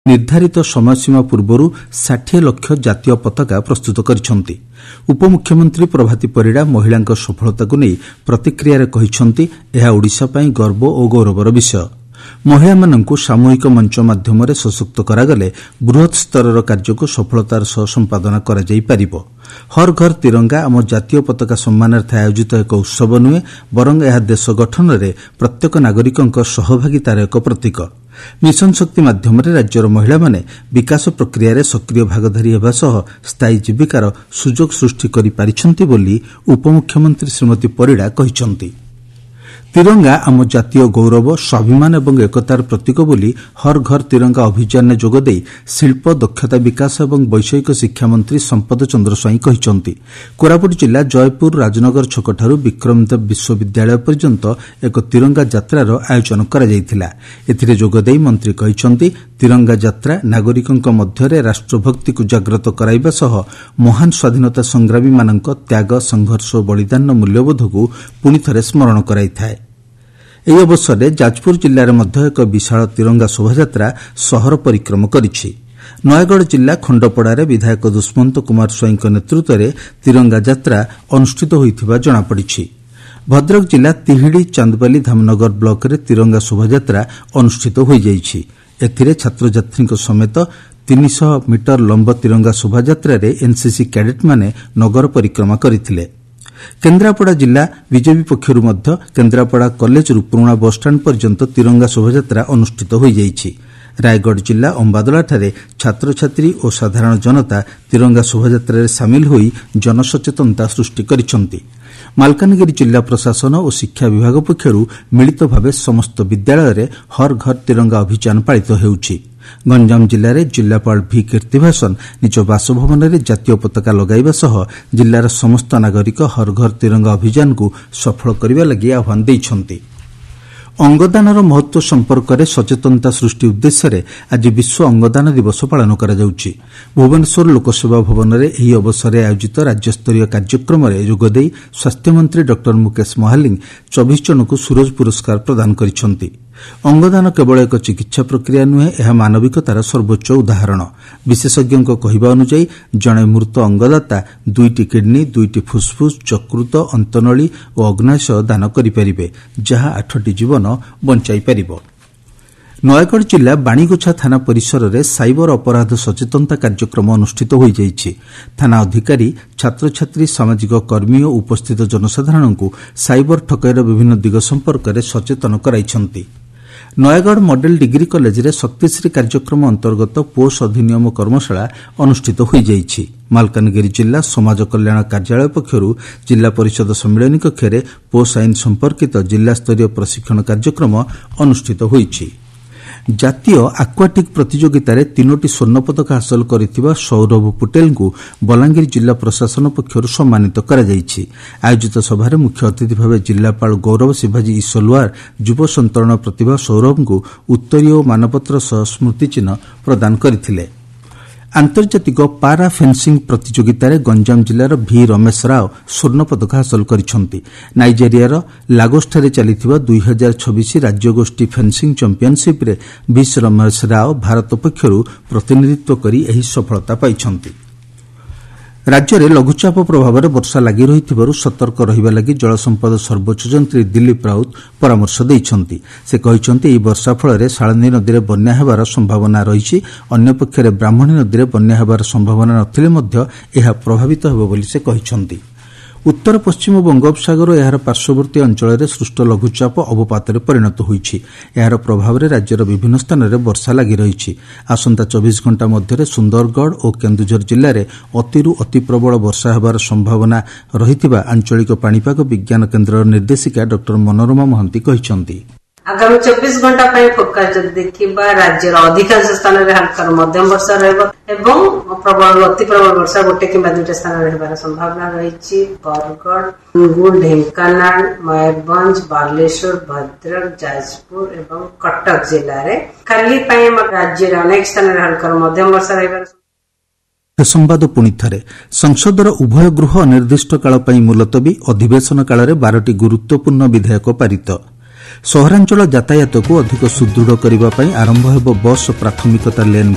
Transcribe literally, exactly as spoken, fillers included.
ନିର୍ଦ୍ଧାରିତ ସମୟସୀମା ପୂର୍ବରୁ ଷାଠିଏ ଲକ୍ଷ ଜାତୀୟ ପତାକା ପ୍ରସ୍ତୁତ କରିଛନ୍ତି। ଉପମୁଖ୍ୟମନ୍ତ୍ରୀ ପ୍ରଭାତୀ ପରିଡ଼ା ମହିଳାଙ୍କ ସଫଳତାକୁ ନେଇ ପ୍ରତିକ୍ରିୟାରେ କହିଛନ୍ତି, ଏହା ଓଡ଼ିଶା ପାଇଁ ଗର୍ବ ଓ ଗୌରବର ବିଷୟ। ମହିଳାମାନଙ୍କୁ ସାମୂହିକ ମଞ୍ଚ ମାଧ୍ୟମରେ ସଶକ୍ତ କରାଗଲେ ବୃହତ୍ ସ୍ତରର କାର୍ଯ୍ୟକୁ ସଫଳତାର ସହ ସମ୍ପାଦନ କରାଯାଇପାରିବ। ହର୍ ଘର୍ ତିରଙ୍ଗା ଆମ ଜାତୀୟ ପତାକା ସମ୍ମାନାର୍ଥେ ଆୟୋଜିତ ଏକ ଉତ୍ସବ ନୁହେଁ, ବରଂ ଏହା ଦେଶ ଗଠନରେ ପ୍ରତ୍ୟେକ ନାଗରିକଙ୍କ ସହଭାଗିତାର ଏକ ପ୍ରତୀକ। ମିଶନ ଶକ୍ତି ମାଧ୍ୟମରେ ରାଜ୍ୟର ମହିଳାମାନେ ବିକାଶ ପ୍ରକ୍ରିୟାରେ ସକ୍ରିୟ ଭାଗଧାରୀ ହେବା ସହ ସ୍ଥାୟୀ ଜୀବିକାର ସୁଯୋଗ ସୃଷ୍ଟି କରିପାରିଛନ୍ତି ବୋଲି ଉପମୁଖ୍ୟମନ୍ତ୍ରୀ ଶ୍ରୀମତୀ ପରିଡ଼ା କହିଛନ୍ତି। ତିରଙ୍ଗା ଆମ ଜାତୀୟ ଗୌରବ, ସ୍ୱାଭିମାନ ଏବଂ ଏକତାର ପ୍ରତୀକ ବୋଲି ହର୍ ଘର୍ ତିରଙ୍ଗା ଅଭିଯାନରେ ଯୋଗଦେଇ ଶିଳ୍ପ, ଦକ୍ଷତା ବିକାଶ ଏବଂ ବୈଷୟିକ ଶିକ୍ଷାମନ୍ତ୍ରୀ ସମ୍ପଦ ଚନ୍ଦ୍ର ସ୍ୱାଇଁ କହିଛନ୍ତି। କୋରାପୁଟ ଜିଲ୍ଲା ଜୟପୁର ରାଜନଗର ଛକଠାରୁ ବିକ୍ରମଦେବ ବିଶ୍ୱବିଦ୍ୟାଳୟ ପର୍ଯ୍ୟନ୍ତ ଏକ ତିରଙ୍ଗା ଯାତ୍ରାର ଆୟୋଜନ କରାଯାଇଥିଲା। ଏଥିରେ ଯୋଗଦେଇ ମନ୍ତ୍ରୀ କହିଛନ୍ତି, ତିରଙ୍ଗା ଯାତ୍ରା ନାଗରିକଙ୍କ ମଧ୍ୟରେ ରାଷ୍ଟ୍ରଭକ୍ତିକୁ ଜାଗ୍ରତ କରାଇବା ସହ ମହାନ ସ୍ୱାଧୀନତା ସଂଗ୍ରାମୀମାନଙ୍କ ତ୍ୟାଗ, ସଂଘର୍ଷ ଓ ବଳିଦାନର ମୂଲ୍ୟବୋଧକୁ ପୁଣିଥରେ ସ୍ମରଣ କରାଇଥାଏ। ଏହି ଅବସରରେ ଯାଜପୁର ଜିଲ୍ଲାରେ ମଧ୍ୟ ଏକ ବିଶାଳ ତିରଙ୍ଗା ଶୋଭାଯାତ୍ରା ସହର ପରିକ୍ରମ କରିଛି। ନୟାଗଡ଼ ଜିଲ୍ଲା ଖଣ୍ଡପଡ଼ାରେ ବିଧାୟକ ଦୁଷ୍ମନ୍ତ କୁମାର ସ୍ୱାଇଁଙ୍କ ନେତୃତ୍ୱରେ ତିରଙ୍ଗା ଯାତ୍ରା ଅନୁଷ୍ଠିତ ହୋଇଥିବା ଜଣାପଡ଼ିଛି। ଭଦ୍ରକ ଜିଲ୍ଲା ତିହିଡ଼ି, ଚାନ୍ଦବାଲି, ଧାମନଗର ବ୍ଲକରେ ତିରଙ୍ଗା ଶୋଭାଯାତ୍ରା ଅନୁଷ୍ଠିତ ହୋଇଯାଇଛି। ଏଥିରେ ଛାତ୍ରଛାତ୍ରୀଙ୍କ ସମେତ ତିନିଶହ ମିଟର ଲମ୍ବ ତିରଙ୍ଗା ଶୋଭାଯାତ୍ରାରେ ଏନ୍ସିସି କ୍ୟାଡେଟ୍ମାନେ ନଗର ପରିକ୍ରମା କରିଥିଲେ। କେନ୍ଦ୍ରାପଡ଼ା ଜିଲ୍ଲା ବିଜେପି ପକ୍ଷରୁ ମଧ୍ୟ କେନ୍ଦ୍ରାପଡ଼ା କଲେଜରୁ ପୁରୁଣା ବସ୍ଷ୍ଟାଣ୍ଡ ପର୍ଯ୍ୟନ୍ତ ତିରଙ୍ଗା ଶୋଭାଯାତ୍ରା ଅନୁଷ୍ଠିତ ହୋଇଯାଇଛି। ରାୟଗଡ଼ ଜିଲ୍ଲା ଅମ୍ବାଦଳାଠାରେ ଛାତ୍ରଛାତ୍ରୀ ଓ ସାଧାରଣ ଜନତା ତିରଙ୍ଗା ଶୋଭାଯାତ୍ରାରେ ସାମିଲ ହୋଇ ଜନସଚେତନତା ସୃଷ୍ଟି କରିଛନ୍ତି। ମାଲକାନଗିରି ଜିଲ୍ଲା ପ୍ରଶାସନ ଓ ଶିକ୍ଷା ବିଭାଗ ପକ୍ଷରୁ ମିଳିତ ଭାବେ ସମସ୍ତ ବିଦ୍ୟାଳୟରେ ହର୍ ଘର୍ ତିରଙ୍ଗା ଅଭିଯାନ ପାଳିତ ହେଉଛି। ଗଞ୍ଜାମ ଜିଲ୍ଲାରେ ଜିଲ୍ଲାପାଳ ଭି କୀର୍ତ୍ତିଭାସନ ନିଜ ବାସଭବନରେ ଜାତୀୟ ପତାକା ଲଗାଇବା ସହ ଜିଲ୍ଲାର ସମସ୍ତ ନାଗରିକ ହର୍ ଘର୍ ତିରଙ୍ଗା ଅଭିଯାନକୁ ସଫଳ କରିବା ଲାଗି ଆହ୍ୱାନ ଦେଇଛନ୍ତି। ଅଙ୍ଗଦାନର ମହତ୍ୱ ସମ୍ପର୍କରେ ସଚେତନତା ସୃଷ୍ଟି ଉଦ୍ଦେଶ୍ୟରେ ଆଜି ବିଶ୍ୱ ଅଙ୍ଗଦାନ ଦିବସ ପାଳନ କରାଯାଉଛି। ଭୁବନେଶ୍ୱର ଲୋକସେବା ଭବନରେ ଏହି ଅବସରରେ ଆୟୋଜିତ ରାଜ୍ୟସ୍ତରୀୟ କାର୍ଯ୍ୟକ୍ରମରେ ଯୋଗଦେଇ ସ୍ୱାସ୍ଥ୍ୟମନ୍ତ୍ରୀ ଡ ମୁକେଶ ମହାଲିଂ ଚବିଶ ଜଣଙ୍କୁ ସୁରଜ ପୁରସ୍କାର ପ୍ରଦାନ କରିଛନ୍ତି। ଅଙ୍ଗଦାନ କେବଳ ଏକ ଚିକିତ୍ସା ପ୍ରକ୍ରିୟା ନୁହେଁ, ଏହା ମାନବିକତାର ସର୍ବୋଚ୍ଚ ଉଦାହରଣ। ବିଶେଷଜ୍ଞଙ୍କ କହିବା ଅନୁଯାୟୀ ଜଣେ ମୃତ ଅଙ୍ଗଦାତା ଦୁଇଟି କିଡ୍ନି, ଦୁଇଟି ଫୁସ୍ଫୁସ୍, ଯକୃତ, ଅନ୍ତନଳୀ ଓ ଅଗ୍ନାଶୟ ଦାନ କରିପାରିବେ, ଯାହା ଆଠଟି ଜୀବନ ବଞ୍ଚାଇପାରିବ। ନୟାଗଡ଼ ଜିଲ୍ଲା ବାଣିଗୋଛା ଥାନା ପରିସରରେ ସାଇବର ଅପରାଧ ସଚେତନତା କାର୍ଯ୍ୟକ୍ରମ ଅନୁଷ୍ଠିତ ହୋଇଯାଇଛି। ଥାନା ଅଧିକାରୀ, ଛାତ୍ରଛାତ୍ରୀ, ସାମାଜିକ କର୍ମୀ ଓ ଉପସ୍ଥିତ ଜନସାଧାରଣଙ୍କୁ ସାଇବର ଠକେଇର ବିଭିନ୍ନ ଦିଗ ସମ୍ପର୍କରେ ସଚେତନ କରାଇଛନ୍ତି। ନୟାଗଡ଼ ମଡେଲ ଡିଗ୍ରୀ କଲେଜରେ ଶକ୍ତିଶ୍ରୀ କାର୍ଯ୍ୟକ୍ରମ ଅନ୍ତର୍ଗତ ପୋଷ ଅଧିନିୟମ କର୍ମଶାଳା ଅନୁଷ୍ଠିତ ହୋଇଯାଇଛି। ମାଲକାନଗିରି ଜିଲ୍ଲା ସମାଜ କଲ୍ୟାଣ କାର୍ଯ୍ୟାଳୟ ପକ୍ଷରୁ ଜିଲ୍ଲା ପରିଷଦ ସମ୍ମିଳନୀ କକ୍ଷରେ ପୋଷ ଆଇନ ସମ୍ପର୍କିତ ଜିଲ୍ଲାସ୍ତରୀୟ ପ୍ରଶିକ୍ଷଣ କାର୍ଯ୍ୟକ୍ରମ ଅନୁଷ୍ଠିତ ହୋଇଛି। ଜାତୀୟ ଆକ୍ୱାଟିକ୍ ପ୍ରତିଯୋଗିତାରେ ତିନୋଟି ସ୍ୱର୍ଣ୍ଣପଦକ ହାସଲ କରିଥିବା ସୌରଭ ପୁଟେଲଙ୍କୁ ବଲାଙ୍ଗୀର ଜିଲ୍ଲା ପ୍ରଶାସନ ପକ୍ଷରୁ ସମ୍ମାନିତ କରାଯାଇଛି। ଆୟୋଜିତ ସଭାରେ ମୁଖ୍ୟ ଅତିଥି ଭାବେ ଜିଲ୍ଲାପାଳ ଗୌରବ ଶିବାଜୀ ଇସଲୱାର ଯୁବ ସନ୍ତରଣ ପ୍ରତିଭା ସୌରଭଙ୍କୁ ଉତ୍ତରୀୟ ଓ ମାନପତ୍ର ସହ ସ୍ମୃତିଚିହ୍ନ ପ୍ରଦାନ କରିଥିଲେ। ଆନ୍ତର୍ଜାତିକ ପାରା ଫେନ୍ସିଂ ପ୍ରତିଯୋଗିତାରେ ଗଞ୍ଜାମ ଜିଲ୍ଲାର ଭି ରମେଶ ରାଓ ସ୍ୱର୍ଣ୍ଣପଦକ ହାସଲ କରିଛନ୍ତି। ନାଇଜେରିଆର ଲାଗୋସଠାରେ ଚାଲିଥିବା ଦୁଇ ହଜାର ଛବିଶ ରାଜ୍ୟଗୋଷ୍ଠୀ ଫେନ୍ସିଂ ଚାମ୍ପିୟନସିପ୍ରେ ଭି ରମେଶ ରାଓ ଭାରତ ପକ୍ଷରୁ ପ୍ରତିନିଧିତ୍ୱ କରି ଏହି ସଫଳତା ପାଇଛନ୍ତି। ରାଜ୍ୟରେ ଲଘୁଚାପ ପ୍ରଭାବରେ ବର୍ଷା ଲାଗି ରହିଥିବାରୁ ସତର୍କ ରହିବା ଲାଗି ଜଳସମ୍ପଦ ସର୍ବୋଚ୍ଚ ଯନ୍ତ୍ରୀ ଦିଲ୍ଲୀପ ରାଉତ ପରାମର୍ଶ ଦେଇଛନ୍ତି। ସେ କହିଛନ୍ତି, ଏହି ବର୍ଷା ଫଳରେ ଶାଳନ୍ଦୀ ନଦୀରେ ବନ୍ୟା ହେବାର ସମ୍ଭାବନା ରହିଛି। ଅନ୍ୟପକ୍ଷରେ ବ୍ରାହ୍ମଣୀ ନଦୀରେ ବନ୍ୟା ହେବାର ସମ୍ଭାବନା ନଥିଲେ ମଧ୍ୟ ଏହା ପ୍ରଭାବିତ ହେବ ବୋଲି ସେ କହିଛନ୍ତି। ଉତ୍ତର ପଶ୍ଚିମ ବଙ୍ଗୋପସାଗର ଓ ଏହାର ପାର୍ଶ୍ୱବର୍ତ୍ତୀ ଅଞ୍ଚଳରେ ସୃଷ୍ଟ ଲଘୁଚାପ ଅବପାତରେ ପରିଣତ ହୋଇଛି। ଏହାର ପ୍ରଭାବରେ ରାଜ୍ୟର ବିଭିନ୍ନ ସ୍ଥାନରେ ବର୍ଷା ଲାଗି ରହିଛି। ଆସନ୍ତା ଚବିଶ ଘଣ୍ଟା ମଧ୍ୟରେ ସୁନ୍ଦରଗଡ଼ ଓ କେନ୍ଦୁଝର ଜିଲ୍ଲାରେ ଅତିରୁ ଅତି ପ୍ରବଳ ବର୍ଷା ହେବାର ସମ୍ଭାବନା ରହିଥିବା ଆଞ୍ଚଳିକ ପାଣିପାଗ ବିଜ୍ଞାନ କେନ୍ଦ୍ରର ନିର୍ଦ୍ଦେଶିକା ଡ ମନୋରମା ମହାନ୍ତି କହିଛନ୍ତି। ଆଗାମୀ ଚବିଶ ଘଣ୍ଟା ପାଇଁ ଫୋରକାଷ୍ଟ ଯଦି ଦେଖିବା, ରାଜ୍ୟର ଅଧିକାଂଶ ସ୍ଥାନରେ ହାଲକାରୁ ମଧ୍ୟମ ବର୍ଷା ରହିବ ଏବଂ ପ୍ରବଳ ଅତି ପ୍ରବଳ ବର୍ଷା ଗୋଟେ କିମ୍ବା ଦୁଇଟା ସ୍ଥାନରେ ହେବାର ସମ୍ଭାବନା ରହିଛି। ବରଗଡ଼, ଅନୁଗୁଳ, ଢେଙ୍କାନାଳ, ମୟୂରଭଞ୍ଜ, ବାଲେଶ୍ୱର, ଭଦ୍ରକ, ଯାଜପୁର ଏବଂ କଟକ ଜିଲ୍ଲାରେ କାଲି ପାଇଁ ରାଜ୍ୟର ଅନେକ ସ୍ଥାନରେ ହାଲକାରୁ ମଧ୍ୟମ ବର୍ଷା ରହିବାର। ସମ୍ବାଦ ପୁଣି ଥରେ ସଂସଦର ଉଭୟ ଗୃହ ଅନିର୍ଦ୍ଦିଷ୍ଟ କାଳ ପାଇଁ ମୁଲତବୀ, ଅଧିବେଶନ କାଳରେ ବାରଟି ଗୁରୁତ୍ୱପୂର୍ଣ୍ଣ ବିଧେୟକ ପାରିତ। ସହରାଞ୍ଚଳ ଯାତାୟାତକୁ ଅଧିକ ସୁଦୃଢ଼ କରିବା ପାଇଁ ଆରମ୍ଭ ହେବ ବସ୍ ପ୍ରାଥମିକତା ଲେନ୍